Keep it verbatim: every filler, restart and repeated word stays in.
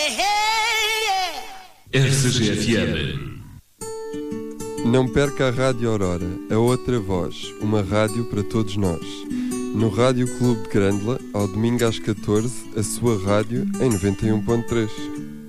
R C G F M. Não perca a Rádio Aurora, a outra voz, uma rádio para todos nós. No Rádio Clube de Grândola, ao domingo às catorze, a sua rádio em noventa e um ponto três.